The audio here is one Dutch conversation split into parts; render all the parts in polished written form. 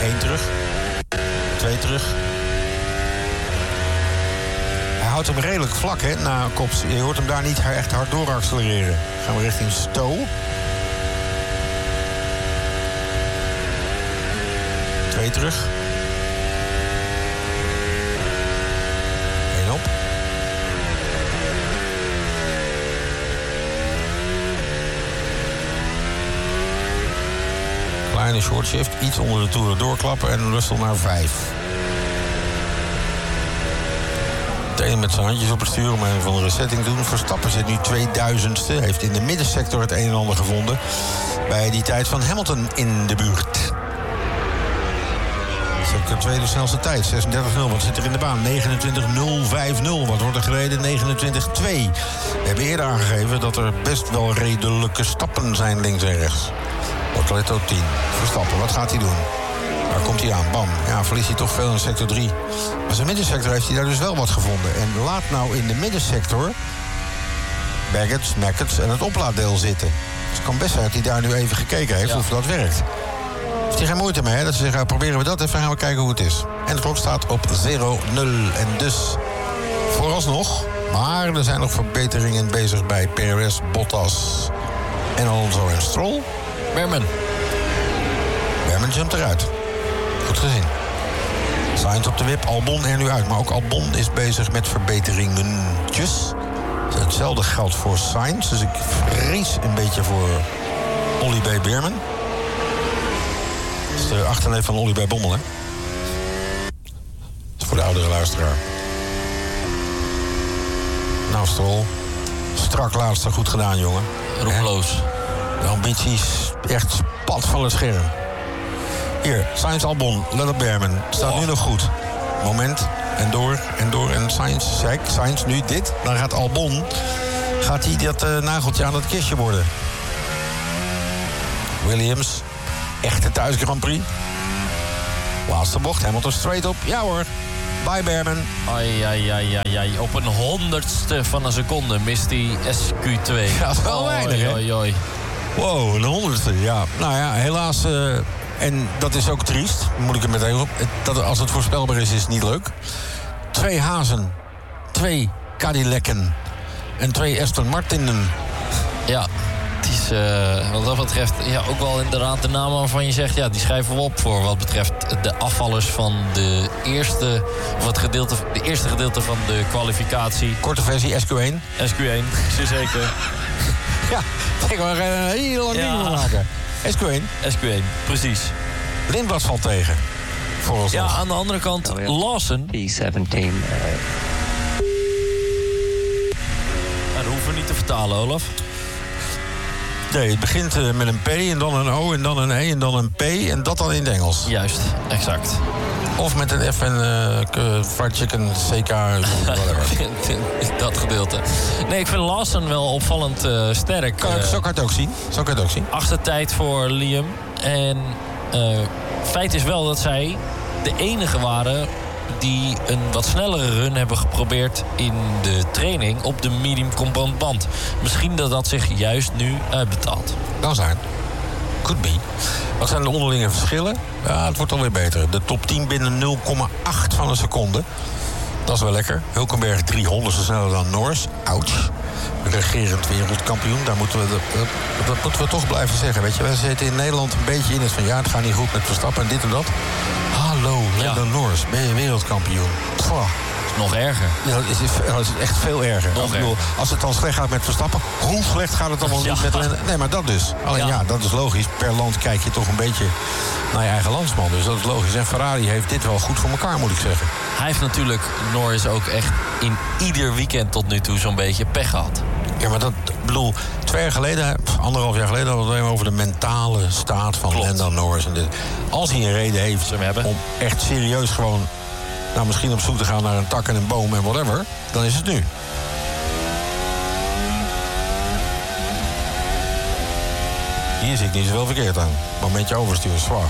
1 terug. 2 terug. Hij houdt hem redelijk vlak, hè, na kops. Je hoort hem daar niet echt hard door accelereren. Gaan we richting Stowe. 2 terug. 1 op. Kleine short shift, iets onder de toeren doorklappen en Russell naar 5. Meteen met zijn handjes op het stuur om een van de resetting te doen. Verstappen zit nu 2000ste, heeft in de middensector het een en ander gevonden. Bij die tijd van Hamilton in de buurt. Dat is ook de tweede snelste tijd, 36.0. Wat zit er in de baan? 29.050. Wat wordt er gereden? 29.2. We hebben eerder aangegeven dat er best wel redelijke stappen zijn links en rechts. Bortoletto 10. Verstappen, wat gaat hij doen? Waar komt hij aan? Bam. Ja, verliest hij toch veel in sector 3. Maar zijn middensector heeft hij daar dus wel wat gevonden. En laat nou in de middensector Baggett, Mackett en het oplaaddeel zitten. Dus het kan best zijn dat hij daar nu even gekeken heeft of dat werkt. Heeft hij geen moeite mee, hè? Dat ze zeggen, proberen we dat even, gaan we kijken hoe het is. En de klok staat op 0-0. En dus vooralsnog, maar er zijn nog verbeteringen bezig bij Perez, Bottas en Alonso en Stroll. Berman jumpt eruit. Goed gezien. Sainz op de wip, Albon er nu uit. Maar ook Albon is bezig met verbeteringetjes. Hetzelfde geldt voor Sainz. Dus ik vrees een beetje voor Ollie B. Berman. Dat is de achterneef van Ollie B. Bommel, hè? Dat is voor de oudere luisteraar. Nou, Stroll. Strak laatste, goed gedaan, jongen. Roekeloos. De ambitie is echt spat van het scherm. Hier, Sainz Albon, let op Berman. Staat nu nog goed. Moment, en door. En Sainz nu dit. Dan gaat Albon, gaat hij dat nageltje aan het kistje worden. Williams, echte thuis Grand Prix. Laatste bocht, Hamilton straight op. Ja hoor, bye Berman. Ai. Op een 100ste van een seconde mist hij SQ2. Ja, dat is wel weinig, hè? Wow, een 100ste, ja. Nou ja, helaas. En dat is ook triest, moet ik er meteen op. Als het voorspelbaar is, is het niet leuk. 2 Hazen, 2 Cadillac'en en 2 Aston Martinen. Ja, het is wat dat betreft ook wel inderdaad de namen waarvan je zegt, ja, die schrijven we op voor wat betreft de afvallers van de eerste gedeelte van de kwalificatie. Korte versie, SQ1. SQ1, zeer zeker. Ja, ik wil er een heel lang ding van maken. SQ1, precies. Lindblad valt tegen. Ja, aan de andere kant, Lawson. P17. Dat hoeven we niet te vertalen, Olaf. Nee, het begint met een P en dan een O en dan een E en dan een P en dat dan in het Engels. Juist, exact. Of met een F en fried chicken, CK, whatever. Dat gedeelte. Nee, ik vind Lawson wel opvallend sterk. Zou ik het ook zien? Achtertijd voor Liam. En feit is wel dat zij de enige waren die een wat snellere run hebben geprobeerd in de training op de medium compound band. Misschien dat zich juist nu uitbetaalt. Kan zijn. Could be. Wat zijn de onderlinge verschillen? Ja, het wordt alweer beter. De top 10 binnen 0,8 van een seconde. Dat is wel lekker. Hülkenberg 300ste sneller dan Norris. Ouch. Regerend wereldkampioen. Dat moeten we toch blijven zeggen. Weet je, wij zitten in Nederland een beetje in het van, ja, het gaat niet goed met Verstappen en dit en dat. Hallo, Lando Norris, ben je wereldkampioen? Pwah. Nog erger. Ja, dat is echt veel erger. Als het dan slecht gaat met Verstappen, hoe slecht gaat het dan wel niet met Lando? Nee, maar dat dus. Alleen ja, dat is logisch. Per land kijk je toch een beetje naar je eigen landsman. Dus dat is logisch. En Ferrari heeft dit wel goed voor elkaar, moet ik zeggen. Hij heeft natuurlijk Norris ook echt in ieder weekend tot nu toe zo'n beetje pech gehad. Ja, maar dat, bedoel, 2 jaar geleden, 1,5 jaar geleden, hadden we het over de mentale staat van Lando Norris. En dit. Als hij een reden heeft om echt serieus gewoon, nou, misschien op zoek te gaan naar een tak en een boom en whatever, dan is het nu. Hier zie ik niet zoveel verkeerd aan. Momentje oversturen, zwaar.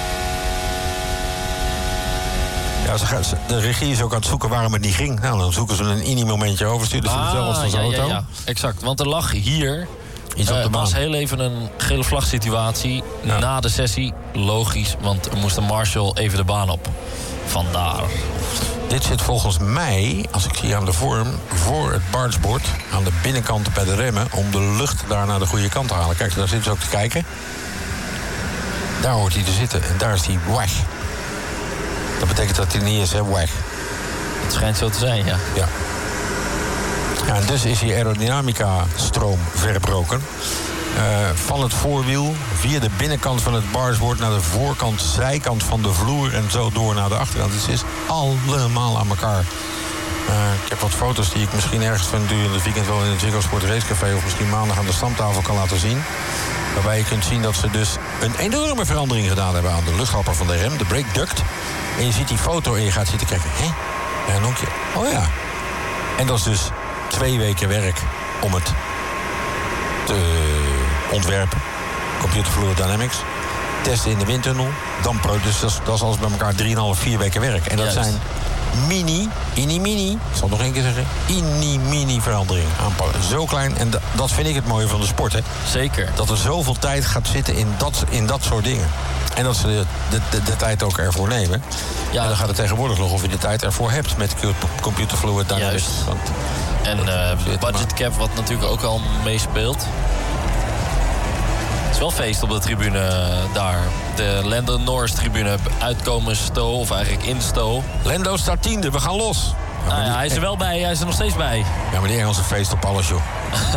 Ja, de regie is ook aan het zoeken waarom het niet ging. Nou, dan zoeken ze een INI-momentje oversturen. Dus hetzelfde als van zijn auto. Ja, exact. Want er lag hier Iets op de baan. was heel even een gele vlag situatie na de sessie. Logisch, want er moest een marshal even de baan op. Vandaar. Dit zit volgens mij, als ik zie aan de vorm, voor het bargeboard aan de binnenkant bij de remmen, om de lucht daar naar de goede kant te halen. Kijk, daar zitten ze ook te kijken. Daar hoort hij te zitten en daar is hij weg. Dat betekent dat hij niet is, hè, weg. Het schijnt zo te zijn, ja. Ja. Ja, en dus is die aerodynamica-stroom verbroken. Van het voorwiel via de binnenkant van het bargeboard naar de voorkant, zijkant van de vloer en zo door naar de achterkant. Het is allemaal aan elkaar. Ik heb wat foto's die ik misschien ergens van in het weekend wel in het Ziggo Sport Racecafé of misschien maandag aan de stamtafel kan laten zien. Waarbij je kunt zien dat ze dus een enorme verandering gedaan hebben aan de luchthapper van de rem, de brake duct. En je ziet die foto en je gaat zitten kijken. Hé? Ja, een honkje. Oh ja. En dat is dus 2 weken werk om het te ontwerpen. Computer Fluid Dynamics. Testen in de windtunnel. Dan dus dat is alles bij elkaar 3,5, 4 weken werk. En dat zijn mini, ik zal het nog 1 keer zeggen, mini veranderingen aanpakken. Zo klein, en dat vind ik het mooie van de sport, hè. Zeker. Dat er zoveel tijd gaat zitten in dat soort dingen. En dat ze de tijd ook ervoor nemen. Ja. En dan gaat het tegenwoordig nog of je de tijd ervoor hebt met Computer Fluid Dynamics. En budget cap, wat natuurlijk ook al meespeelt. Het is wel feest op de tribune daar. De Lando Norris tribune uitkomen Stowe, of eigenlijk in Stowe. Lando staat 10e, we gaan los. Nou ja, hij is er wel bij, hij is er nog steeds bij. Ja, maar die Engelse feest op alles, joh.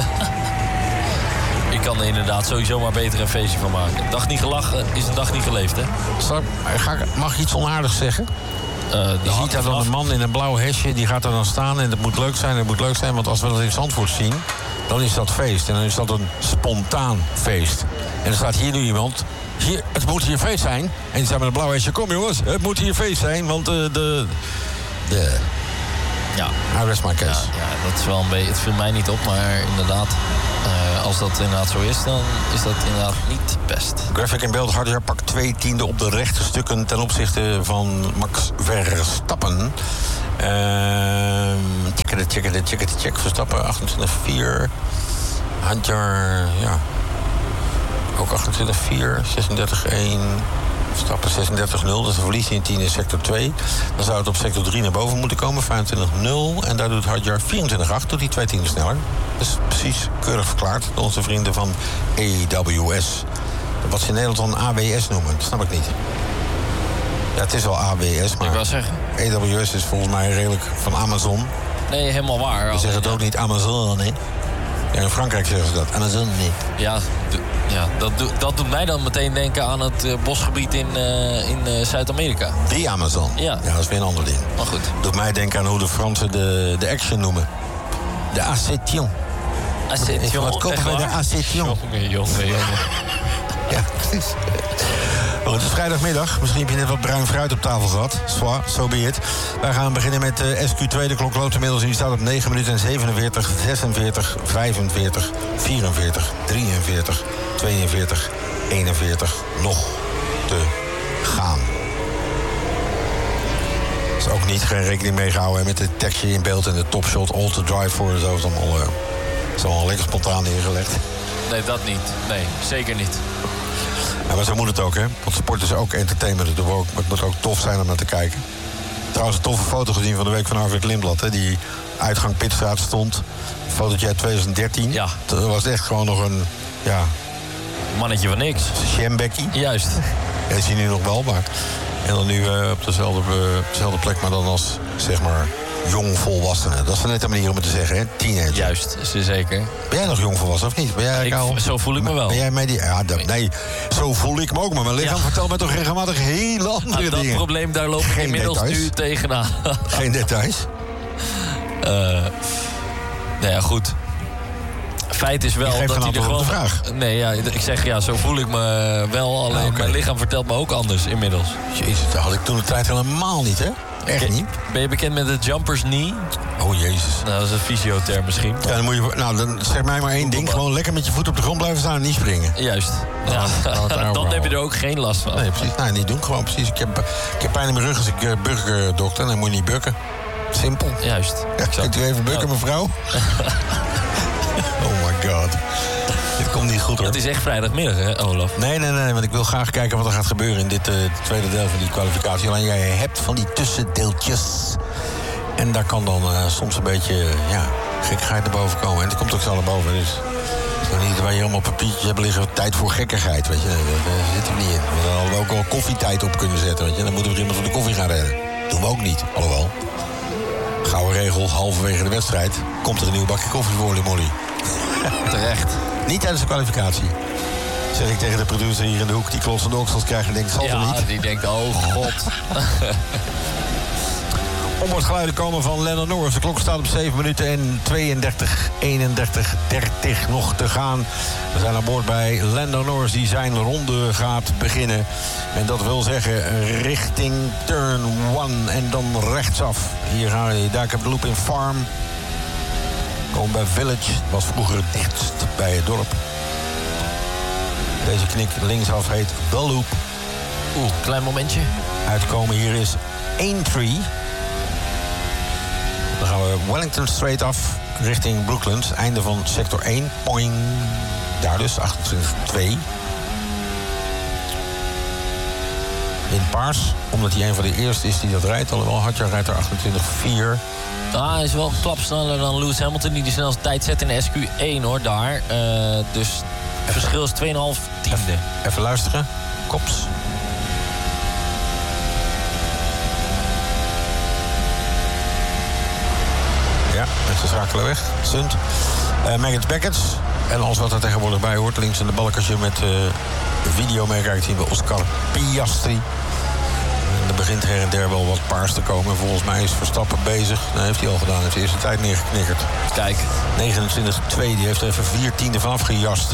Je kan er inderdaad sowieso maar beter een feestje van maken. Een dag niet gelachen is een dag niet geleefd, hè? Mag ik iets onaardigs zeggen? Je ziet daar dan een man in een blauw hesje, die gaat er dan staan en het moet leuk zijn, want als we dat in Zandvoort zien, dan is dat feest. En dan is dat een spontaan feest. En er staat hier nu iemand, het moet hier feest zijn. En die staat met een blauw hesje, kom jongens, het moet hier feest zijn, want Ja. I rest my case. Ja, dat is wel een beetje, het viel mij niet op, maar inderdaad, als dat inderdaad zo is, dan is dat inderdaad niet best. Graphic in beeld, Hadjar pakt 2 tienden op de rechte stukken ten opzichte van Max Verstappen. Check. Verstappen 28-4. Hadjar, ja. Ook 28-4. 36-1. Verstappen 36-0. Dus een verlies in 10 in sector 2. Dan zou het op sector 3 naar boven moeten komen. 25-0. En daar doet Hadjar 24-8. Doet hij 2 tienden sneller. Dat is precies keurig verklaard door onze vrienden van AWS. Wat ze in Nederland dan AWS noemen. Dat snap ik niet. Ja, het is wel AWS, maar ik wil zeggen. AWS is volgens mij redelijk van Amazon. Nee, helemaal waar. Ze zeggen het ook niet Amazon, hè? Ja, in Frankrijk zeggen ze dat. Amazon, nee. Ja, dat doet mij dan meteen denken aan het bosgebied in Zuid-Amerika. Die Amazon? Ja. Ja, dat is weer een ander ding. Maar goed. Doet mij denken aan hoe de Fransen de action noemen. De Acétion. Acétion? Wat kopen wij de Acétion? Jongen. Ja, precies. Oh, het is vrijdagmiddag. Misschien heb je net wat bruin fruit op tafel gehad. So be it. Wij gaan beginnen met SQ2. De klok loopt inmiddels en die staat op 9 minuten en 47, 46, 45, 44, 43, 42, 41. Nog te gaan. Er is ook niet geen rekening mee gehouden met het tekstje in beeld en de topshot all to drive voor. Dat is allemaal lekker spontaan neergelegd. Nee, dat niet. Nee, zeker niet. Ja, maar zo moet het ook, hè? Want sport is ook entertainment. Het moet ook tof zijn om naar te kijken. Trouwens, een toffe foto gezien van de week van Arvid Lindblad, hè? Die uitgang Pitstraat stond. Een fotootje uit 2013. Ja. Dat was echt gewoon nog een, ja... mannetje van niks. Sjembekkie. Juist. Ja, is hij nu nog wel, maar... En dan nu op dezelfde plek, maar dan als, zeg maar... jong volwassenen. Dat is net een manier om het te zeggen, hè? Teenager. Juist, zeker. Ben jij nog jong volwassen of niet? Ben jij zo voel ik me wel. Ben jij mee nee, zo voel ik me ook. Maar mijn lichaam vertelt me toch regelmatig hele andere dingen. Dat probleem, daar loop ik inmiddels nu tegenaan. Geen details? Nou ja, goed. Feit is wel dat hij er gewoon... vraag. Nee, ja, ik zeg ja, zo voel ik me wel. Alleen mijn lichaam vertelt me ook anders inmiddels. Jezus, dat had ik toen de tijd helemaal niet, hè? Echt niet. Ben je bekend met de jumper's knee? Oh, jezus. Nou, dat is een fysioterm misschien. Ja, dan moet je... Nou, dan zeg mij maar één ding. Gewoon lekker met je voet op de grond blijven staan en niet springen. Juist. Ja, dan heb je er ook geen last van. Nee, precies. Nee, niet doen. Gewoon precies. Ik heb pijn in mijn rug als ik burgerdokter. Dan moet je niet bukken. Simpel. Juist. Ja, kunt u even bukken, mevrouw? Oh my god. Het komt niet goed, hoor. Het is echt vrijdagmiddag, hè, Olaf? Nee, want ik wil graag kijken wat er gaat gebeuren in dit tweede deel van die kwalificatie. Alleen jij hebt van die tussendeeltjes. En daar kan dan soms een beetje gekkigheid naar boven komen. En het komt ook zo naar boven. Dus het is nog niet waar je helemaal papiertjes hebt liggen. Tijd voor gekkigheid, weet je. Daar zit er niet in. We hadden ook al koffietijd op kunnen zetten, weet je. Dan moeten we iemand voor de koffie gaan redden. Doen we ook niet, alhoewel. Gouden regel, halverwege de wedstrijd komt er een nieuw bakje koffie voor Molly. Terecht. Niet tijdens de kwalificatie. Zeg ik tegen de producer hier in de hoek die klotsende oksels krijgt en denkt, zal er niet. Ja, die denkt, oh god. Onboardgeluiden komen van Lando Norris. De klok staat op 7 minuten en 32, 31, 30 nog te gaan. We zijn aan boord bij Lando Norris die zijn ronde gaat beginnen. En dat wil zeggen richting turn 1 en dan rechtsaf. Hier gaan we daar heb de loop in Farm. Komen bij Village. Was vroeger het dichtst bij het dorp. Deze knik linksaf heet The Loop. Klein momentje. Uitkomen hier is Aintree. Dan gaan we Wellington straight af richting Brooklands. Einde van sector 1. Poing. Daar dus, 28-2. In paars, omdat hij een van de eerste is die dat rijdt. Alhoewel, Hadjar rijdt er 28-4. Hij is wel een klap sneller dan Lewis Hamilton, die de snelste tijd zet in de SQ1, hoor, daar. Dus het verschil is 2,5 tiende. Even luisteren. Kops. Ja, ze schakelen weg. Stunt. Megan Beckett. En alles wat er tegenwoordig bij hoort. Links in de balkje met de videomerk zien we Oscar Piastri. En er begint her en der wel wat paars te komen. Volgens mij is Verstappen bezig. Dat heeft hij al gedaan. Hij heeft de eerste tijd neergeknikkerd. Kijk. 29-2. Die heeft er even 4 tienden vanaf gejast.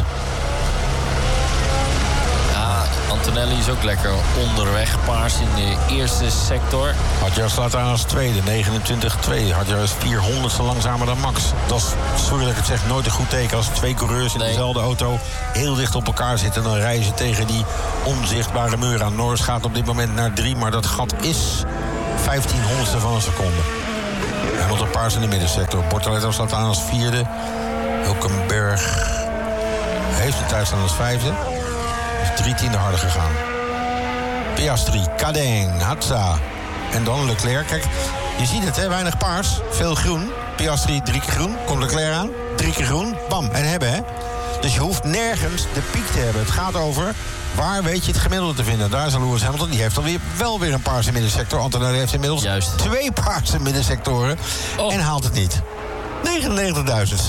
Antonelli is ook lekker onderweg. Paars in de eerste sector. Hadjar slaat aan als tweede, 29-2. Hadjar is 400ste langzamer dan Max. Dat is, sorry dat ik het zeg, nooit een goed teken als 2 coureurs in dezelfde auto heel dicht op elkaar zitten. Dan rijden ze tegen die onzichtbare muur aan. Norris gaat op dit moment naar 3, maar dat gat is 1500ste van een seconde. En nog een paars in de middensector. Bortoletto staat aan als 4e. Hulkenberg heeft de tijd staan als 5e. 3 tienden harder gegaan. Piastri, Cadeng, Hatsa. En dan Leclerc. Kijk, je ziet het, hè? Weinig paars. Veel groen. Piastri 3 keer groen. Komt Leclerc aan. 3 keer groen. Bam. En hebben, hè? Dus je hoeft nergens de piek te hebben. Het gaat over waar weet je het gemiddelde te vinden. Daar is Lewis Hamilton. Die heeft alweer wel weer een paarse middensector. Antonelli heeft inmiddels 2 paarse middensectoren. En haalt het niet. 99.000ste.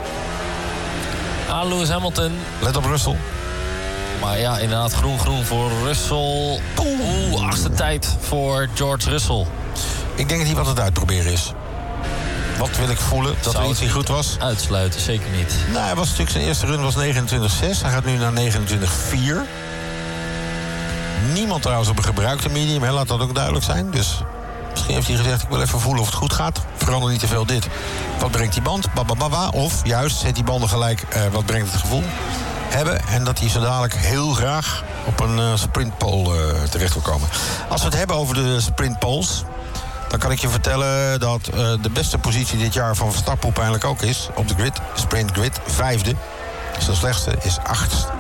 Lewis Hamilton. Let op Russell. Maar ja, inderdaad, groen voor Russell. Achtste tijd voor George Russell. Ik denk dat hij wat het uitproberen is. Wat wil ik voelen? Dat er iets niet goed was? Uitsluiten, zeker niet. Nou, hij was natuurlijk zijn eerste run was 29-6. Hij gaat nu naar 29-4. Niemand trouwens op een gebruikte medium, hè? Laat dat ook duidelijk zijn. Dus misschien heeft hij gezegd, ik wil even voelen of het goed gaat. Verander niet te veel dit. Wat brengt die band? Of juist, zet die banden gelijk, wat brengt het gevoel? Hebben en dat hij zo dadelijk heel graag op een sprintpole terecht wil komen. Als we het hebben over de sprintpoles, dan kan ik je vertellen dat de beste positie dit jaar van Verstappen uiteindelijk ook is op de grid, sprint grid, 5e. Zijn slechtste is 8e.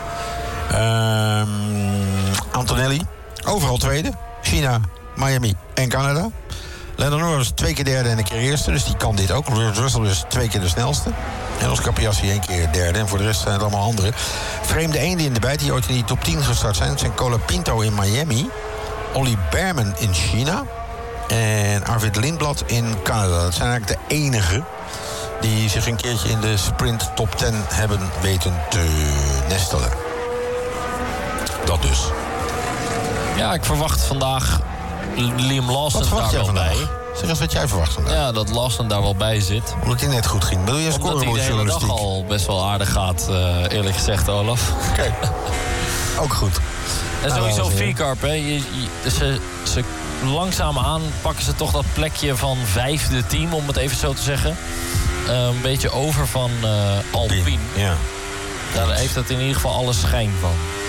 Antonelli, overal tweede. China, Miami en Canada. Lando Norris 2 keer derde en 1 keer eerste, dus die kan dit ook. Russell is 2 keer de snelste. En Oscar Piastri 1 keer derde. En voor de rest zijn het allemaal anderen. Vreemde eenden in de bijt die ooit in die top 10 gestart zijn. Het zijn Colapinto in Miami. Ollie Behrman in China. En Arvid Lindblad in Canada. Dat zijn eigenlijk de enigen die zich een keertje in de sprint top 10 hebben weten te nestelen. Dat dus. Ja, ik verwacht vandaag Liam Lawson daar wel bij. Zeg eens wat jij verwacht vandaag. Ja, dat Lawson daar wel bij zit. Omdat hij net goed ging. Bedoel je scorebordjournalistiek? Omdat hij de hele dag al best wel aardig gaat, eerlijk gezegd, Olaf. Kijk, ook goed. En sowieso Vierkarp, hè. Ze langzaamaan pakken ze toch dat plekje van 5e team, om het even zo te zeggen. Een beetje over van Alpine. Ja. Daar heeft het in ieder geval alle schijn van.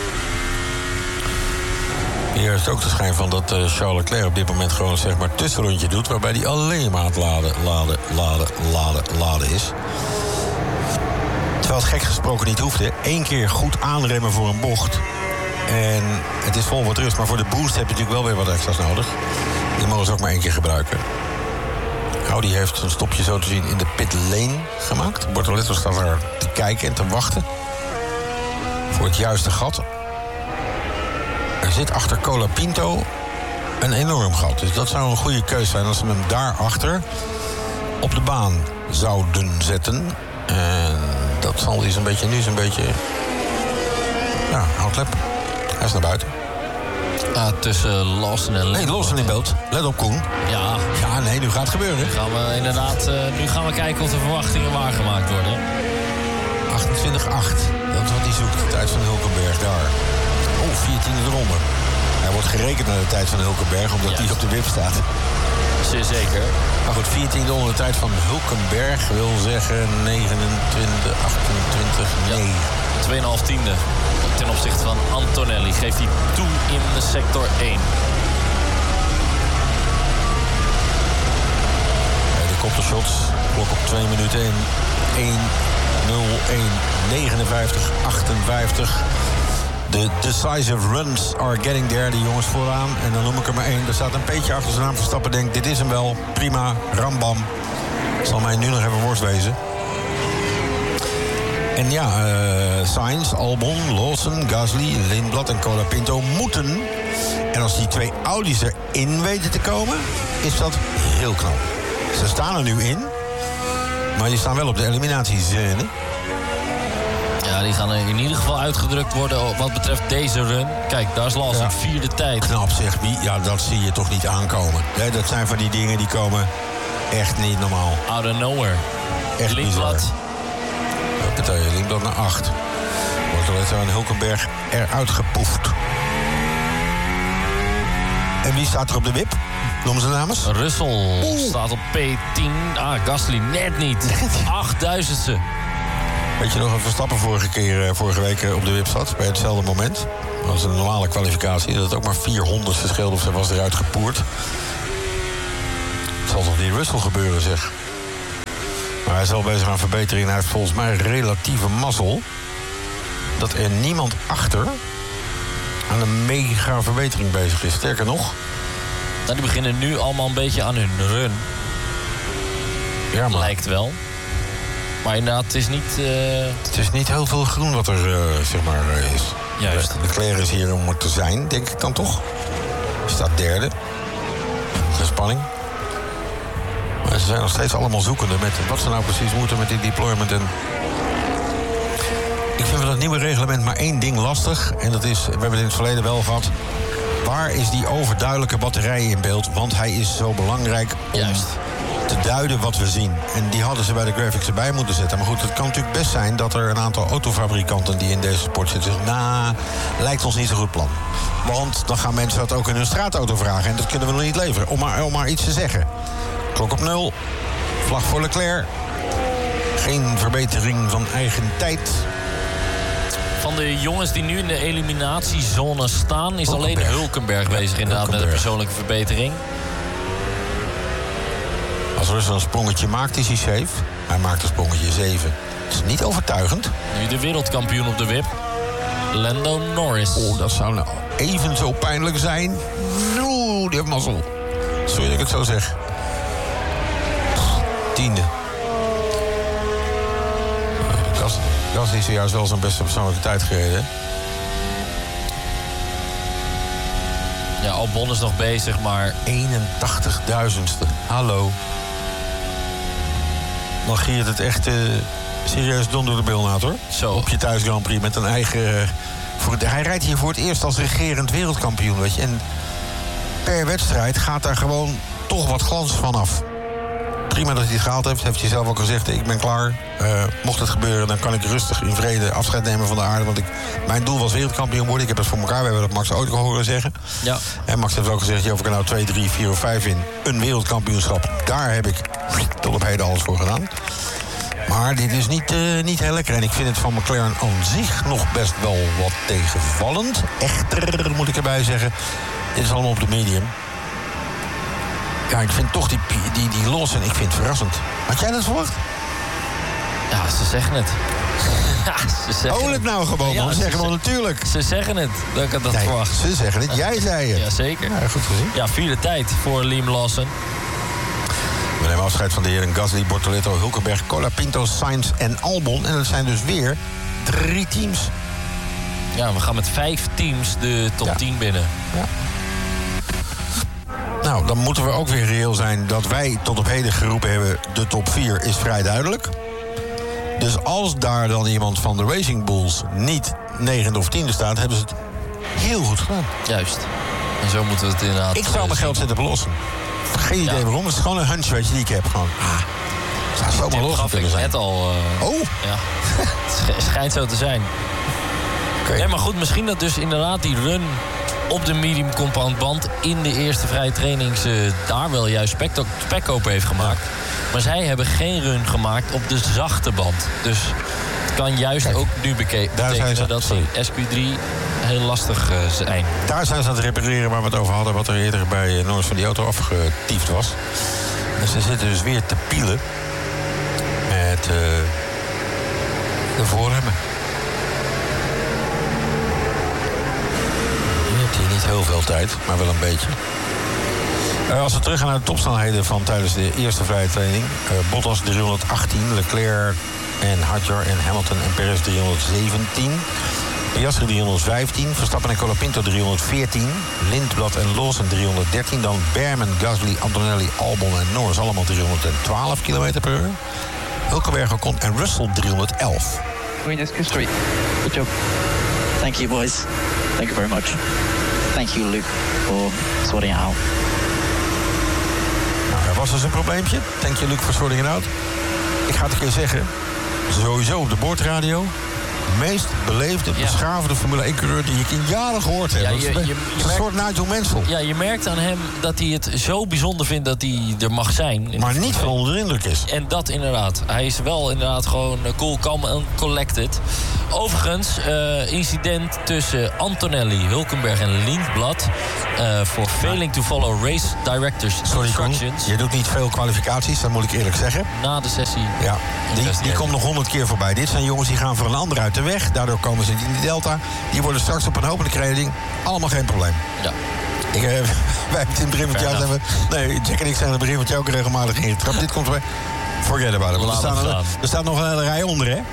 Hier heeft ook de schijn van dat Charles Leclerc op dit moment gewoon zeg maar tussenrondje doet, waarbij hij alleen maar aan het laden is. Terwijl Terwijl het gek gesproken niet hoefde. 1 keer goed aanremmen voor een bocht. En het is vol wat rust. Maar voor de boost heb je natuurlijk wel weer wat extra's nodig. Die mogen ze ook maar 1 keer gebruiken. Audi heeft een stopje zo te zien in de pit lane gemaakt. Bortoletto staat er te kijken en te wachten. Voor het juiste gat. Er zit achter Colapinto een enorm gat. Dus dat zou een goede keuze zijn als ze hem daarachter op de baan zouden zetten. En dat zal nu is een beetje... Ja, outlap. Hij is naar buiten. Tussen Lawson en Lindblad. Nee, Lawson in beeld. Let op, Koen. Ja. Ja, nee, nu gaat het gebeuren. Nu gaan we kijken of de verwachtingen waargemaakt worden. 28-8. Dat is wat hij zoekt. De tijd van Hulkenberg daar. 14e eronder. Hij wordt gerekend naar de tijd van Hulkenberg, omdat hij op de wip staat. Zeer zeker. Maar goed, 14e onder de tijd van Hulkenberg wil zeggen 29, 28, nee. 2,5 tiende ten opzichte van Antonelli. Geeft hij toe in de sector 1. De koptershots. Klok op 2 minuten in 1:01:59:58. De decisive runs are getting there. Die jongens vooraan. En dan noem ik er maar 1. Er staat een beetje achter zijn naam. Verstappen denkt, dit is hem wel. Prima. Rambam. Zal mij nu nog even worst wezen. En ja, Sainz, Albon, Lawson, Gasly, Lindblad en Colapinto moeten. En als die 2 Audi's erin weten te komen, is dat heel knap. Ze staan er nu in, maar die staan wel op de eliminatiezone. Ja, die gaan in ieder geval uitgedrukt worden wat betreft deze run. Kijk, daar is Lawson 4e tijd. Knap zeg, ja, dat zie je toch niet aankomen. Nee, dat zijn van die dingen die komen echt niet normaal. Out of nowhere. Echt Lindblad. Lindblad naar 8. Bortoletto en Hulkenberg eruit gepoefd. En wie staat er op de wip? Noem ze namen. Russell staat op P10. Gasly net niet. 8000ste. Weet je nog een Verstappen vorige week op de wip zat? Bij hetzelfde moment. Dat was een normale kwalificatie. Dat het ook maar 400 scheelde of ze was eruit gepoerd. Het zal toch die Russell gebeuren, zeg. Maar hij is wel bezig aan verbetering. Hij heeft volgens mij relatieve mazzel dat er niemand achter aan een mega verbetering bezig is. Sterker nog... Die beginnen nu allemaal een beetje aan hun run. Ja, maar... Lijkt wel. Maar inderdaad, het is niet... Het is niet heel veel groen wat er is. Juist. De Leclerc is hier om er te zijn, denk ik dan toch. Hij staat 3e. Geen spanning. Maar ze zijn nog steeds allemaal zoekende met wat ze nou precies moeten met die deployment. En ik vind van het nieuwe reglement maar 1 ding lastig. En dat is, we hebben het in het verleden wel gehad. Waar is die overduidelijke batterij in beeld? Want hij is zo belangrijk om te duiden wat we zien. En die hadden ze bij de graphics erbij moeten zetten. Maar goed, het kan natuurlijk best zijn dat er een aantal autofabrikanten die in deze sport zitten zeggen, lijkt ons niet zo'n goed plan. Want dan gaan mensen dat ook in hun straatauto vragen. En dat kunnen we nog niet leveren. Om maar iets te zeggen. Klok op 0. Vlag voor Leclerc. Geen verbetering van eigen tijd. Van de jongens die nu in de eliminatiezone staan, is alleen Hulkenberg bezig inderdaad met een persoonlijke verbetering. Als Russell een sprongetje maakt, is hij safe. Hij maakt een sprongetje 7. Dat is niet overtuigend. Nu de wereldkampioen op de wip. Lando Norris. Dat zou nou even zo pijnlijk zijn. Die heeft mazzel. Sorry dat ik het zo zeg. 10e. Gasly is zojuist wel zijn beste persoonlijke tijd gereden. Ja, Albon is nog bezig, maar... 81.000ste. Hallo. Dan giert het echt serieus dom door de bilnaad, hoor. Zo. Op je thuis Grand Prix met een eigen... hij rijdt hier voor het eerst als regerend wereldkampioen, weet je. En per wedstrijd gaat daar gewoon toch wat glans vanaf. Prima dat hij het gehaald heeft. Heeft hij zelf ook gezegd, ik ben klaar. Mocht het gebeuren, dan kan ik rustig in vrede afscheid nemen van de aarde. Want mijn doel was wereldkampioen worden. Ik heb het voor elkaar. We hebben dat Max ooit horen zeggen. Ja. En Max heeft ook gezegd, of ik er nou 2, 3, 4 of 5 in. Een wereldkampioenschap. Daar heb ik tot op heden alles voor gedaan. Maar dit is niet heel lekker. En ik vind het van McLaren aan zich nog best wel wat tegenvallend. Echter, moet ik erbij zeggen. Dit is allemaal op de medium. Ja, ik vind toch die Lawson, ik vind het verrassend. Had jij dat verwacht? Ja, ze zeggen het. Ja, ze zeggen Own het nou gewoon, man. Ze zeggen wel natuurlijk. Ze zeggen het, dat ik had dat verwacht. Ze zeggen het, jij zei het. Jazeker. Ja, goed gezien. Ja, vierde tijd voor Liam Lawson. We nemen afscheid van de heren Gasly, Bortoleto, Hulkenberg, Colapinto, Sainz en Albon. En dat zijn dus weer 3 teams. Ja, we gaan met 5 teams de top 10 binnen. Ja. Nou, dan moeten we ook weer reëel zijn dat wij tot op heden geroepen hebben... de top 4 is vrij duidelijk. Dus als daar dan iemand van de Racing Bulls niet 9e of 10e staat... hebben ze het heel goed gedaan. Juist. En zo moeten we het inderdaad... Ik zou mijn geld zitten belossen. Geen idee waarom. Het is gewoon een hunch, weet je, die ik heb. Gewoon, het zou zomaar los kunnen zijn. Net al... Ja. Het schijnt zo te zijn. Okay. Nee, maar goed, misschien dat dus inderdaad die run op de medium compound band in de eerste vrije training ze daar wel juist spek open heeft gemaakt. Maar zij hebben geen run gemaakt op de zachte band. Dus het kan juist ook nu betekenen dat ze SQ3 heel lastig zijn. Daar zijn ze aan het repareren waar we het over hadden, wat er eerder bij Norris van die auto afgetiefd was. En ze zitten dus weer te pielen met de voorremmen. Niet heel veel tijd, maar wel een beetje. Als we teruggaan naar de topsnelheden van tijdens de eerste vrije training. Bottas 318, Leclerc en Hadjar en Hamilton en Perez 317. Piastri 315, Verstappen en Colapinto 314. Lindblad en Lawson 313. Dan Behrman, Gasly, Antonelli, Albon en Norris allemaal 312 km per uur. Hulkenberg, Ocon en Russell 311. Green is Q3. Good job. Thank you, boys. Thank you very much. Thank you, Luke, for sorting it out. Nou, er was dus een probleempje. Thank you, Luke, for sorting it out. Ik ga het een keer zeggen. Sowieso op de boordradio. De meest beleefde, beschaafde Formule 1-coureur die ik in jaren gehoord heb. Ja, je een soort Nigel Mansell. Ja, je merkt aan hem dat hij het zo bijzonder vindt dat hij er mag zijn. Maar niet van onder de indruk is. En dat inderdaad. Hij is wel inderdaad gewoon cool, calm en collected. Overigens, incident tussen Antonelli, Hulkenberg en Lindblad... voor failing to follow race directors instructions. Koen, je doet niet veel kwalificaties, dat moet ik eerlijk zeggen. Na de sessie. Ja, die komt nog 100 keer voorbij. Dit zijn jongens die gaan voor een ander uit de weg. Daardoor komen ze in die delta. Die worden straks op een hopelijk kleding. Allemaal geen probleem. Ja. Wij hebben het in het begin van het jaar... Nee, Jack en ik zijn in het begin van het jaar ook regelmatig ingetrapt. Dit komt weer... Forget about it. Want er staat nog een hele rij onder, hè?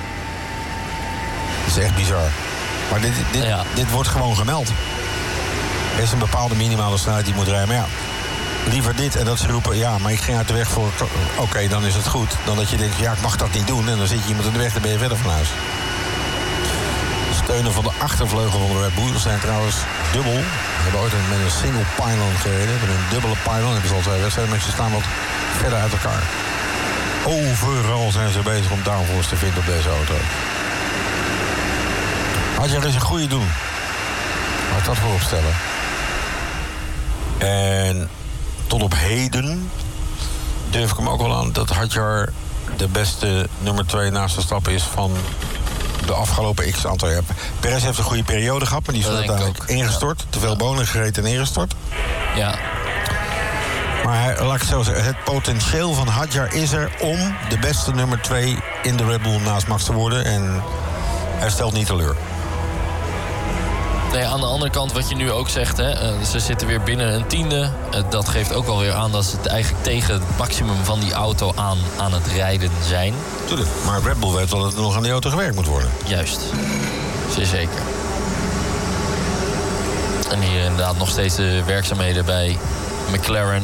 Dat is echt bizar. Maar dit wordt gewoon gemeld. Er is een bepaalde minimale snelheid die moet rijden. Maar ja, liever dit en dat ze roepen... ja, maar ik ging uit de weg voor... Oké, dan is het goed. Dan dat je denkt, ja, ik mag dat niet doen. En dan zit je iemand in de weg, dan ben je verder van huis. De steunen van de achtervleugel van de Red Bull zijn trouwens dubbel. Ze hebben ooit met een single pylon gereden. Met een dubbele pylon hebben ze al 2 wedstrijden. Maar ze staan wat verder uit elkaar. Overal zijn ze bezig om downforce te vinden op deze auto. Had je er eens een goede doen. Laat dat voorop stellen. En tot op heden durf ik hem ook wel aan dat Hadjar de beste nummer 2 naast de stap is van de afgelopen x aantal jaar. Perez heeft een goede periode gehad, maar die is uiteindelijk ingestort. Te veel bonen gereden en ingestort. Ja. Maar laat ik het zo zeggen, het potentieel van Hadjar is er om de beste nummer 2 in de Red Bull naast Max te worden. En hij stelt niet teleur. Nee, aan de andere kant, wat je nu ook zegt, hè, ze zitten weer binnen een tiende. Dat geeft ook wel weer aan dat ze het eigenlijk tegen het maximum van die auto aan het rijden zijn. Tuurlijk, maar Red Bull weet wel dat er nog aan die auto gewerkt moet worden. Juist, zeer zeker. En hier inderdaad nog steeds de werkzaamheden bij McLaren.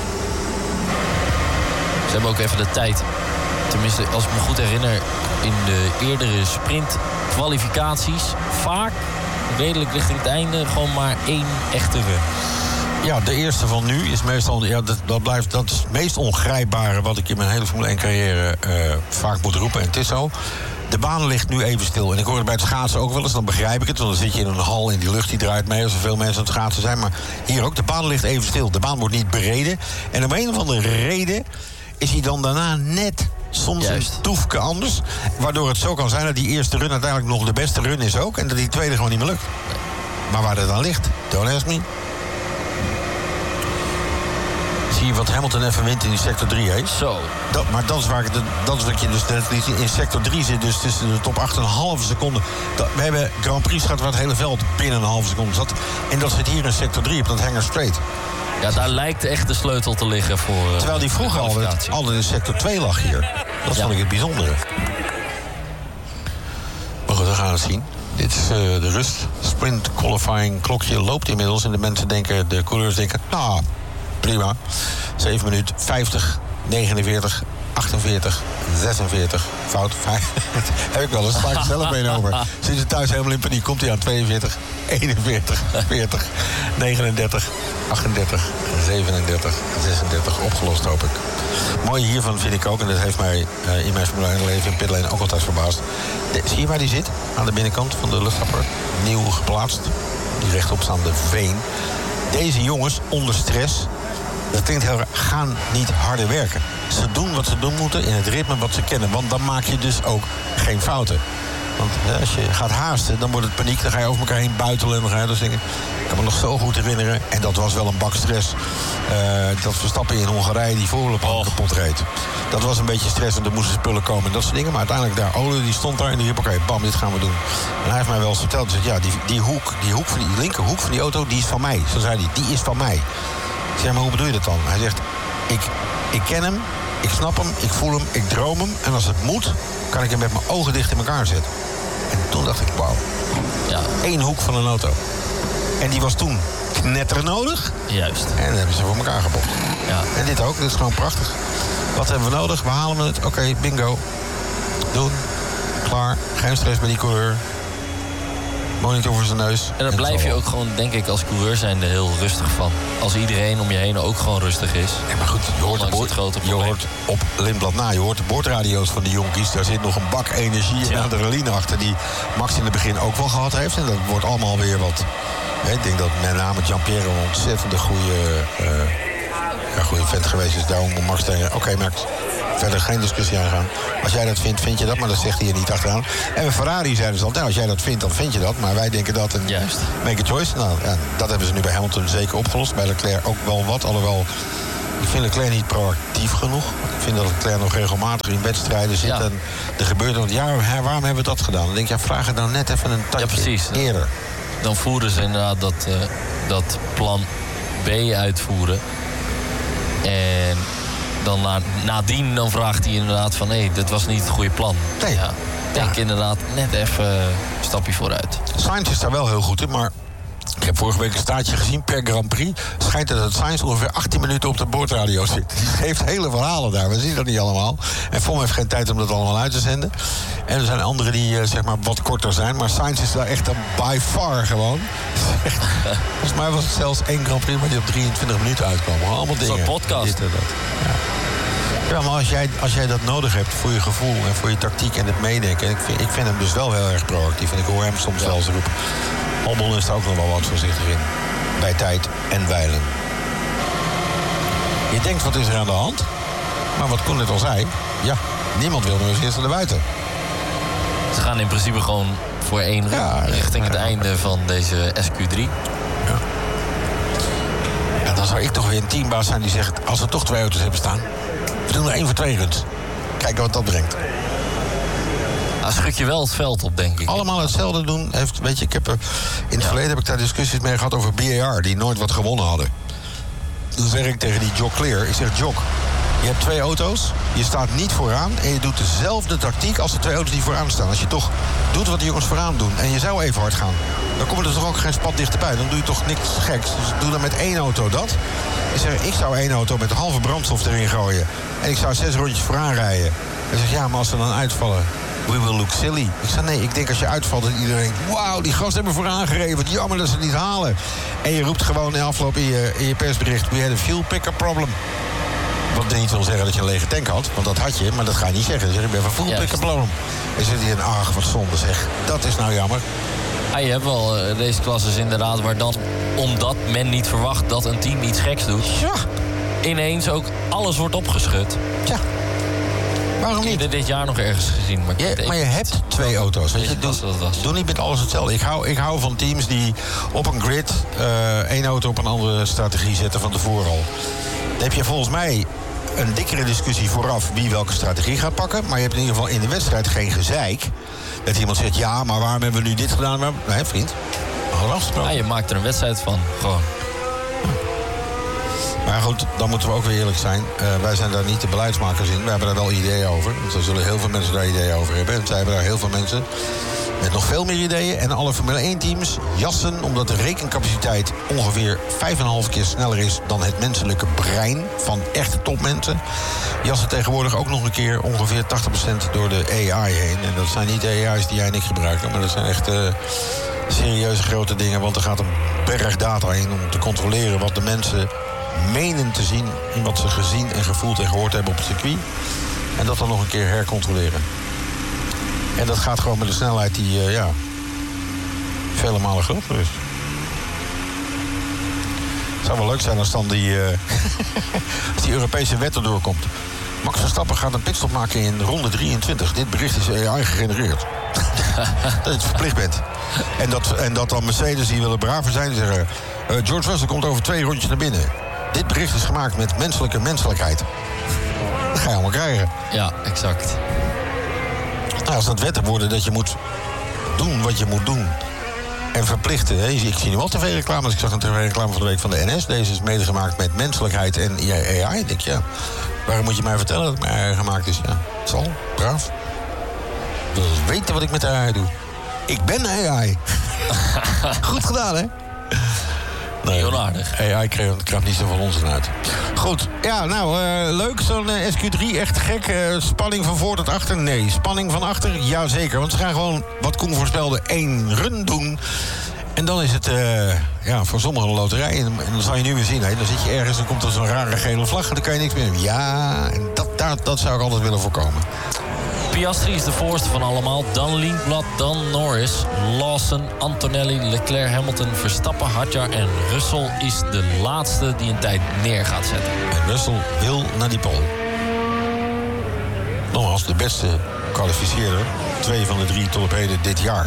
Ze hebben ook even de tijd. Tenminste, als ik me goed herinner, in de eerdere sprintkwalificaties vaak redelijk richting het einde gewoon maar 1 echte run. Ja, de eerste van nu is meestal... Ja, dat is het meest ongrijpbare wat ik in mijn hele Formule 1 carrière vaak moet roepen. En het is zo. De baan ligt nu even stil. En ik hoor het bij het schaatsen ook wel eens, dan begrijp ik het. Want dan zit je in een hal en die lucht die draait mee als er veel mensen aan het schaatsen zijn. Maar hier ook, de baan ligt even stil. De baan wordt niet bereden. En om een of andere reden is hij dan daarna net soms een toefke anders. Waardoor het zo kan zijn dat die eerste run uiteindelijk nog de beste run is ook. En dat die tweede gewoon niet meer lukt. Maar waar dat dan ligt, don't ask me. Zie je wat Hamilton even wint in die sector 3, hè? Zo. Maar dat is wat je dus net liet zien. In sector 3 zit dus tussen de top 8,5 seconden. We hebben Grand Prix gehad waar het hele veld binnen een halve seconde zat. En dat zit hier in sector 3 op dat Hangar Straight. Ja, daar lijkt echt de sleutel te liggen voor... Terwijl die vroeger altijd in sector 2 lag hier. Dat vond ik het bijzondere. Maar goed, we gaan het zien. Dit is de rust. Sprint qualifying klokje loopt inmiddels. En de mensen denken, de coureurs denken... nou, prima. 7 minuten, 50, 49, 48, 46. Fout, 5. Heb ik wel eens. Sla ik er zelf een over. Zit ze thuis helemaal in paniek. Komt hij aan 42, 41, 40, 39, 38, 37, 36. Opgelost, hoop ik. Mooie hiervan vind ik ook, en dat heeft mij in mijn Formule 1 leven in pitlane ook altijd verbaasd. Zie je waar die zit? Aan de binnenkant van de luchthapper. Nieuw geplaatst. Die rechtopstaande veen. Deze jongens onder stress, dat klinkt heel raar, gaan niet harder werken. Ze doen wat ze doen moeten in het ritme wat ze kennen. Want dan maak je dus ook geen fouten. Want als je gaat haasten, dan wordt het paniek. Dan ga je over elkaar heen buitelen. En dan ga je dus denken, ik kan me nog zo goed herinneren. En dat was wel een bak stress. Dat Verstappen in Hongarije die voorlepel kapot reed. Dat was een beetje stress, want er moesten spullen komen en dat soort dingen. Maar uiteindelijk daar, Ole die stond daar en die riep, oké, bam, dit gaan we doen. En hij heeft mij wel eens verteld, dus ja, die hoek van die linkerhoek van die auto, die is van mij. Zo zei hij, die is van mij. Ik zeg, maar hoe bedoel je dat dan? Hij zegt, ik ken hem, ik snap hem, ik voel hem, ik droom hem. En als het moet, kan ik hem met mijn ogen dicht in elkaar zetten. En toen dacht ik, wauw. Ja. 1 hoek van een auto. En die was toen knetter nodig. Juist. En dan hebben ze voor elkaar gebocht. Ja. En dit ook, dit is gewoon prachtig. Wat hebben we nodig? We halen het. Oké, bingo. Doen. Klaar. Geen stress bij die coureur. Monitor voor zijn neus. En daar blijf je ook gewoon, denk ik, als coureur zijnde heel rustig van. Als iedereen om je heen ook gewoon rustig is. Ja, maar goed, je hoort op Lindblad na, je hoort de boordradio's van die jonkies. Daar zit nog een bak energie en adrenaline achter die Max in het begin ook wel gehad heeft. En dat wordt allemaal weer wat... Ik denk dat met name Jean-Pierre een ontzettend goede vent geweest is. Daarom Max tegen, oké, Max, verder geen discussie aangaan. Als jij dat vindt, vind je dat, maar dat zegt hij er niet achteraan. En bij Ferrari zeiden ze altijd, als jij dat vindt, dan vind je dat. Maar wij denken dat en juist. Make a choice. Nou, ja, dat hebben ze nu bij Hamilton zeker opgelost. Bij Leclerc ook wel wat, alhoewel... Ik vind Leclerc niet proactief genoeg. Ik vind dat Leclerc nog regelmatig in wedstrijden zit. Ja. En er gebeurt wat. Ja, waarom hebben we dat gedaan? Dan denk je, vraag het nou net even een tandje eerder. Dan voeren ze inderdaad dat plan B uitvoeren. En dan nadien dan vraagt hij inderdaad van... hé, dit was niet het goede plan. Nee. Ja, denk inderdaad net even een stapje vooruit. Sainz is daar wel heel goed in, maar... Ik heb vorige week een staartje gezien per Grand Prix. Schijnt het dat Sainz ongeveer 18 minuten op de boordradio zit. Die geeft hele verhalen daar. We zien dat niet allemaal. En Vom heeft geen tijd om dat allemaal uit te zenden. En er zijn anderen die zeg maar wat korter zijn. Maar Sainz is daar echt by far gewoon. Volgens mij was het zelfs 1 Grand Prix... maar die op 23 minuten uitkwam. Allemaal dingen. Zo'n podcast. Dit en dat. Ja, maar als jij dat nodig hebt voor je gevoel en voor je tactiek en het meedenken... Ik vind hem dus wel heel erg proactief. En ik hoor hem soms wel eens roepen... Albon is er ook nog wel wat voorzichtig in. Bij tijd en wijlen. Je denkt, wat is er aan de hand? Maar wat Koen net al zei... Ja, niemand wil nu als eerste naar buiten. Ze gaan in principe gewoon voor 1 richting het einde van deze SQ3. Ja. En dan zou ik toch weer een teambaas zijn die zegt... als we toch 2 auto's hebben staan... we doen er 1 voor 2 runs. Kijken wat dat brengt. Schud je wel het veld op, denk ik. Allemaal hetzelfde doen. Weet je, in het verleden heb ik daar discussies mee gehad over BAR... die nooit wat gewonnen hadden. Dan zeg ik tegen die Jock Clear... Ik zeg, Jock, je hebt 2 auto's, je staat niet vooraan... en je doet dezelfde tactiek als de 2 auto's die vooraan staan. Als je toch doet wat de jongens vooraan doen... en je zou even hard gaan... dan komen er toch ook geen spat dichterbij. Dan doe je toch niks geks. Dus doe dan met 1 auto dat. Ik zeg, ik zou 1 auto met halve brandstof erin gooien... en ik zou 6 rondjes vooraan rijden. En zeg, ja, maar als ze dan uitvallen... We will look silly. Ik zei, nee, ik denk als je uitvalt... dat iedereen denkt, wauw, die gasten hebben vooraan gereden. Wat jammer dat ze het niet halen. En je roept gewoon in afloop in je persbericht... We had a fuel picker problem. Wat niet wil zeggen dat je een lege tank had. Want dat had je, maar dat ga je niet zeggen. Dan zeg je, ik ben van fuel picker problem. En zit hij in, ach, wat zonde zeg. Dat is nou jammer. Ja, je hebt wel deze klasses inderdaad... waar dan, omdat men niet verwacht dat een team iets geks doet... Ja. Ineens ook alles wordt opgeschud. Ja. Waarom niet? Dit jaar nog ergens gezien. Maar je hebt 2 auto's. Weet je, doe niet met alles hetzelfde. Ik hou van teams die op een grid 1 auto op een andere strategie zetten van tevoren al. Dan heb je volgens mij een dikkere discussie vooraf wie welke strategie gaat pakken. Maar je hebt in ieder geval in de wedstrijd geen gezeik. Dat iemand zegt, ja, maar waarom hebben we nu dit gedaan? Nee, vriend. Ja, je maakt er een wedstrijd van, gewoon. Maar goed, dan moeten we ook weer eerlijk zijn. Wij zijn daar niet de beleidsmakers in. We hebben daar wel ideeën over. Want er zullen heel veel mensen daar ideeën over hebben. En zij hebben daar heel veel mensen met nog veel meer ideeën. En alle Formule 1-teams jassen, omdat de rekencapaciteit ongeveer 5,5 keer sneller is dan het menselijke brein van echte topmensen. Jassen tegenwoordig ook nog een keer ongeveer 80% door de AI heen. En dat zijn niet de AI's die jij en ik gebruiken, maar dat zijn echt serieuze grote dingen. Want er gaat een berg data in om te controleren wat de mensen menen te zien in wat ze gezien en gevoeld en gehoord hebben op het circuit. En dat dan nog een keer hercontroleren. En dat gaat gewoon met een snelheid die, vele malen groter is. Het zou wel leuk zijn als dan die Europese wet erdoor komt. Max Verstappen gaat een pitstop maken in ronde 23. Dit bericht is AI gegenereerd. Dat je het verplicht bent. En dat dan Mercedes, die willen braver zijn, die zeggen, George Russell komt over 2 rondjes naar binnen. Dit bericht is gemaakt met menselijkheid. Dat ga je allemaal krijgen. Ja, exact. Nou, als dat wetten worden dat je moet doen wat je moet doen. En verplichten. Hè? Ik zie nu al tv-reclames. Ik zag een tv-reclame van de week van de NS. Deze is medegemaakt met menselijkheid en AI. Ik denk, ja, waarom moet je mij vertellen dat het met AI gemaakt is? Ja, het zal. Braaf. Ik wil weten wat ik met AI doe. Ik ben AI. Goed gedaan, hè? Nee, heel aardig. AI krijgt niet zoveel onzin uit. Goed, ja, nou, leuk. Zo'n SQ3, echt gek. Spanning van voor tot achter? Nee. Spanning van achter? Jazeker. Want ze gaan gewoon, wat Koen voorspelde, 1 run doen. En dan is het voor sommigen een loterij. En dan zal je nu weer zien, hè. Dan zit je ergens, dan komt er zo'n rare gele vlag en dan kan je niks meer doen. Ja, en dat zou ik altijd willen voorkomen. Piastri is de voorste van allemaal. Dan Lindblad, dan Norris, Lawson, Antonelli, Leclerc, Hamilton, Verstappen, Hadjar en Russell is de laatste die een tijd neer gaat zetten. En Russell wil naar die pole. Nogmaals, de beste kwalificeerder. 2 van de 3 tot op heden dit jaar.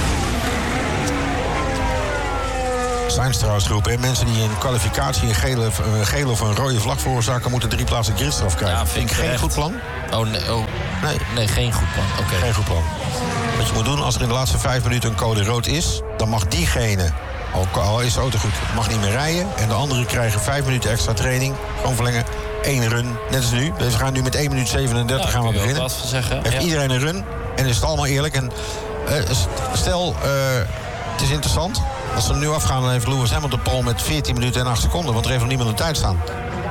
Sainz trouwens geroepen. En mensen die in kwalificatie een gele of een rode vlag veroorzaken, moeten 3 plaatsen gridstraf krijgen. Ja, vind ik geen goed plan. Oh, nee, geen goed plan. Oké. Geen goed plan. Wat je moet doen, als er in de laatste 5 minuten een code rood is, dan mag diegene, al is de auto goed, mag niet meer rijden. En de anderen krijgen 5 minuten extra training. Gewoon verlengen. 1 run, net als nu. Dus we gaan nu met 1 minuut 37 gaan we beginnen. Wat zeggen. Heeft iedereen een run. En is het allemaal eerlijk. En stel, het is interessant. Als we nu afgaan, dan heeft Lewis Hamilton pole met 14 minuten en 8 seconden. Want er heeft nog niemand de tijd staan.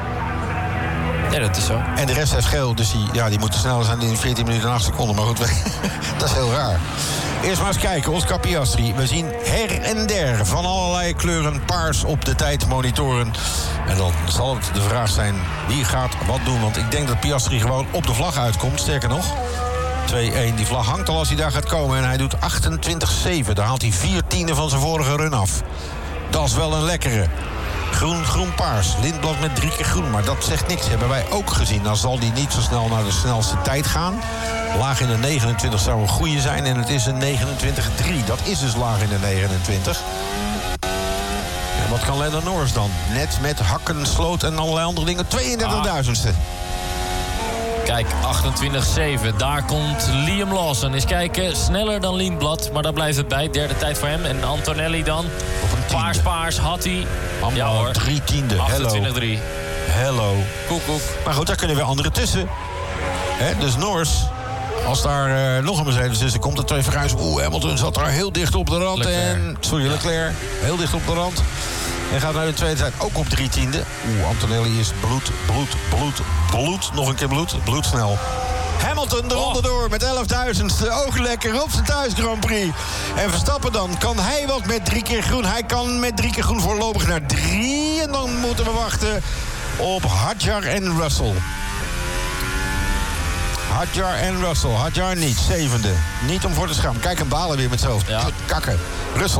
Ja, dat is zo. En de rest heeft geel, dus die moeten sneller zijn in 14 minuten en 8 seconden. Maar goed, dat is heel raar. Eerst maar eens kijken, Oscar Piastri. We zien her en der van allerlei kleuren paars op de tijdmonitoren. En dan zal het de vraag zijn, wie gaat wat doen? Want ik denk dat Piastri gewoon op de vlag uitkomt. Sterker nog, 2-1. Die vlag hangt al als hij daar gaat komen. En hij doet 28-7. Daar haalt hij 4/10 van zijn vorige run af. Dat is wel een lekkere. Groen, paars. Lindblad met 3 keer groen. Maar dat zegt niks. Hebben wij ook gezien. Dan zal die niet zo snel naar de snelste tijd gaan. Laag in de 29 zou een goede zijn. En het is een 29-3. Dat is dus laag in de 29. En wat kan Lando Norris dan? Net met hakken, sloot en allerlei andere dingen. 32.000ste. Kijk, 28-7. Daar komt Liam Lawson. Eens kijken, sneller dan Lindblad. Maar daar blijft het bij. 3e tijd voor hem. En Antonelli dan. Paars had hij. Ja hoor. 3/10. 28-3. Hello. Koek. Maar goed, daar kunnen weer anderen tussen. Dus Norris, als daar nog een Mercedes is, dan komt er 2 Ferraris. Hamilton zat daar heel dicht op de rand. Leclerc, heel dicht op de rand. En gaat naar de tweede tijd ook op 3/10. Antonelli is bloed. Nog een keer bloedsnel. Hamilton de ronde door met 11.000ste. Ook lekker op zijn thuis Grand Prix. En Verstappen dan. Kan hij wat met 3 keer groen? Hij kan met 3 keer groen voorlopig naar 3. En dan moeten we wachten op Hadjar en Russell. Hadjar en Russell. Hadjar niet. 7e. Niet om voor te schamen. Kijk, een balen weer met zijn hoofd. Ja. Kakken. Russell.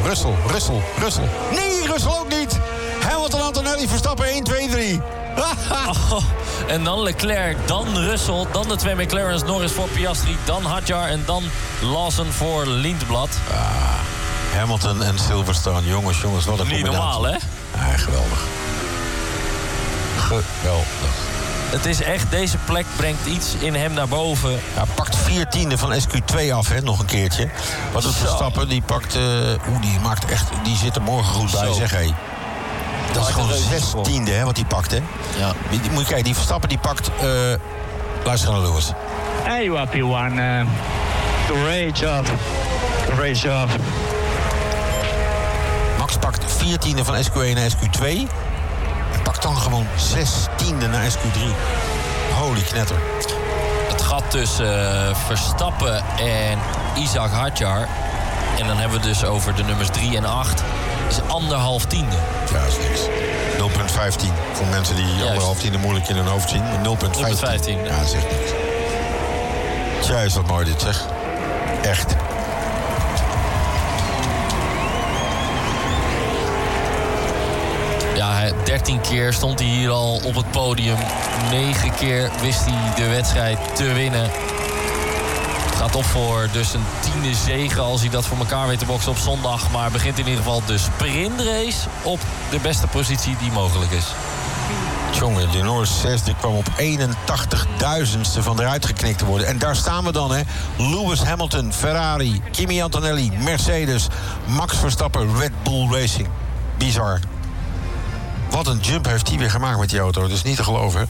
Nee, Russell ook niet. Hamilton, Antonelli, Verstappen 1, 2, 3. En dan Leclerc, dan Russell, dan de 2 McLaren's, Norris voor Piastri, dan Hadjar en dan Lawson voor Lindblad. Hamilton en Silverstone. Jongens, wat een combinatie. Niet normaal, hè? Ja, geweldig. Geweldig. Het is echt, deze plek brengt iets in hem naar boven. Hij pakt 14e van SQ2 af, hè, nog een keertje. Wat doet Verstappen? Die pakt... die zit er morgen goed bij, Zo. zeg hé. Dat is gewoon 16e, hè, wat hij pakt, hè. Ja. Moet je kijken, die Verstappen die pakt... luister naar Lewis. Hey, you happy one. Great job. Great job. Max pakt 14e van SQ1 naar SQ2. En pakt dan gewoon 16e naar SQ3. Holy knetter. Het gat tussen Verstappen en Isaac Hadjar... en dan hebben we het dus over de nummers 3 en 8... is 1,5 tiende. Ja, dat is niks. 0,15. Voor mensen die 1,5 tiende moeilijk in hun hoofd zien. 0,15. 0,15. Ja, dat is echt niks. Tja, is wat mooi dit, zeg. Echt. Ja, 13 keer stond hij hier al op het podium. 9 keer wist hij de wedstrijd te winnen. Het gaat op voor dus een 10e zege als hij dat voor elkaar weet te boksen op zondag. Maar begint in ieder geval de sprintrace op de beste positie die mogelijk is. Jongen, de Norris 6 die kwam op 81.000ste van eruit geknikt te worden. En daar staan we dan, hè. Lewis Hamilton, Ferrari, Kimi Antonelli, Mercedes, Max Verstappen, Red Bull Racing. Bizar. Wat een jump heeft hij weer gemaakt met die auto. Dat is niet te geloven, hè.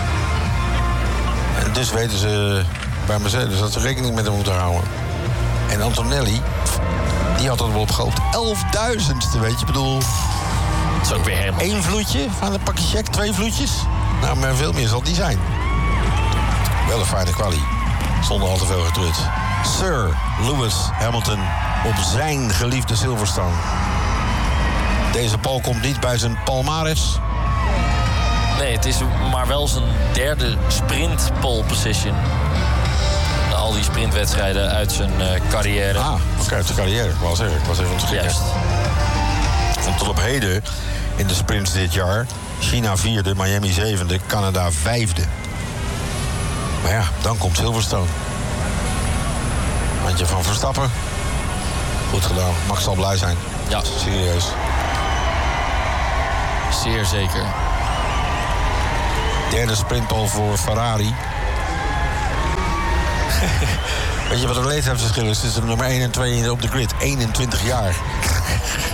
En dus weten ze bij Mercedes dat ze rekening met hem moeten houden. En Antonelli, die had er wel op gehoopt. 11.000ste, weet je. Ik bedoel... Dat is ook weer helemaal... 1 vloedje van een pakje check, 2 vloedjes. Nou, maar veel meer zal het niet zijn. Wel een fijne kwalie. Zonder al te veel getrut. Sir Lewis Hamilton op zijn geliefde Silverstone. Deze Paul komt niet bij zijn palmares. Nee, het is maar wel zijn derde sprint pole position. Al die sprintwedstrijden uit zijn carrière. Oké, uit de carrière. Ik was even ontzettend. Juist. Want tot op heden in de sprints dit jaar... China 4e, Miami 7e, Canada 5e. Maar ja, dan komt Silverstone. Handje van Verstappen. Goed gedaan. Max zal blij zijn. Ja. Serieus. Zeer zeker. Derde sprintpole voor Ferrari. Weet je wat het leeftijdsverschil is tussen nummer 1 en 2 op de grid? 21 jaar.